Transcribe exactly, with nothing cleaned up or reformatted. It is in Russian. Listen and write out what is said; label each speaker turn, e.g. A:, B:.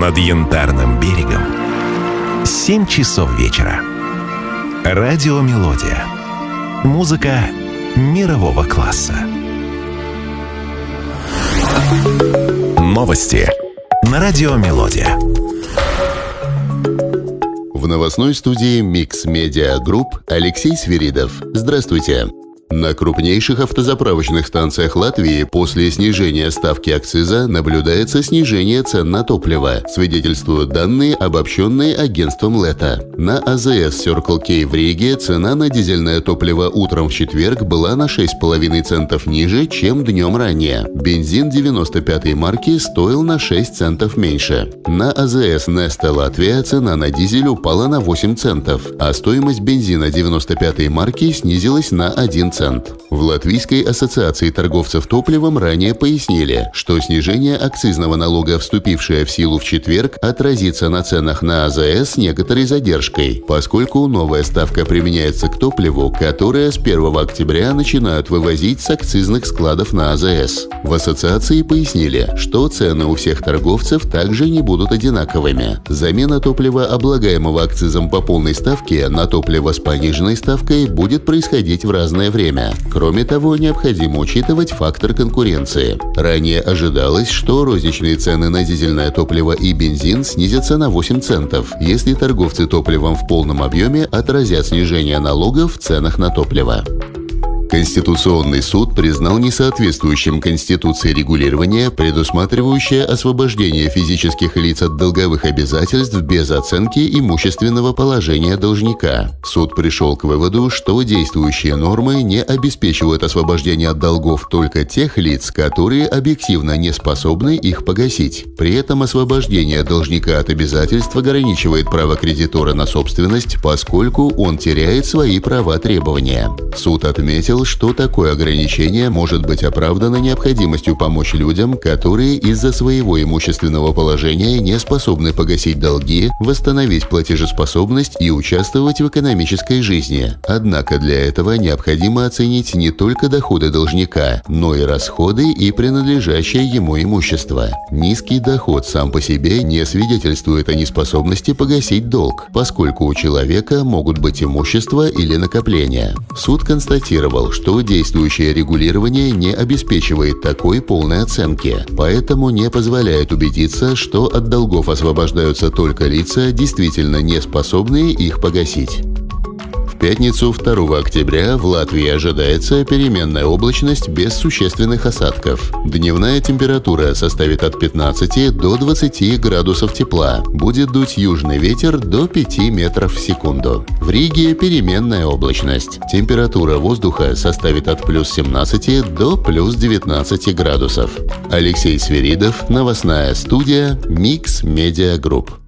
A: над Янтарным берегом семь часов вечера. Радио «Мелодия». Музыка мирового класса. Новости на радио «Мелодия».
B: В новостной студии Mix Media Group Алексей Свиридов. Здравствуйте. На крупнейших автозаправочных станциях Латвии после снижения ставки акциза наблюдается снижение цен на топливо, свидетельствуют данные, обобщенные агентством Лето. На АЗС Circle K в Риге цена на дизельное топливо утром в четверг была на шесть целых пять десятых центов ниже, чем днем ранее. Бензин девяносто пятой марки стоил на шесть центов меньше. На АЗС Neste Латвия цена на дизель упала на восемь центов, а стоимость бензина девяносто пятой марки снизилась на один цент. В Латвийской ассоциации торговцев топливом ранее пояснили, что снижение акцизного налога, вступившее в силу в четверг, отразится на ценах на АЗС с некоторой задержкой, поскольку новая ставка применяется к топливу, которое с первого октября начинают вывозить с акцизных складов на АЗС. В ассоциации пояснили, что цены у всех торговцев также не будут одинаковыми. Замена топлива, облагаемого акцизом по полной ставке, на топливо с пониженной ставкой будет происходить в разное время. Кроме того, необходимо учитывать фактор конкуренции. Ранее ожидалось, что розничные цены на дизельное топливо и бензин снизятся на восемь центов, если торговцы топливом в полном объеме отразят снижение налогов в ценах на топливо. Конституционный суд признал несоответствующим Конституции регулирование, предусматривающее освобождение физических лиц от долговых обязательств без оценки имущественного положения должника. Суд пришел к выводу, что действующие нормы не обеспечивают освобождение от долгов только тех лиц, которые объективно не способны их погасить. При этом освобождение должника от обязательств ограничивает право кредитора на собственность, поскольку он теряет свои права требования. Суд отметил, что такое ограничение может быть оправдано необходимостью помочь людям, которые из-за своего имущественного положения не способны погасить долги, восстановить платежеспособность и участвовать в экономической жизни. Однако для этого необходимо оценить не только доходы должника, но и расходы и принадлежащее ему имущество. Низкий доход сам по себе не свидетельствует о неспособности погасить долг, поскольку у человека могут быть имущество или накопления. Суд констатировал, что действующее регулирование не обеспечивает такой полной оценки, поэтому не позволяет убедиться, что от долгов освобождаются только лица, действительно не способные их погасить. В пятницу второго октября в Латвии ожидается переменная облачность без существенных осадков. Дневная температура составит от пятнадцати до двадцати градусов тепла. Будет дуть южный ветер до пяти метров в секунду. В Риге переменная облачность. Температура воздуха составит от плюс семнадцати до плюс девятнадцати градусов. Алексей Свиридов, новостная студия Mix Media Group.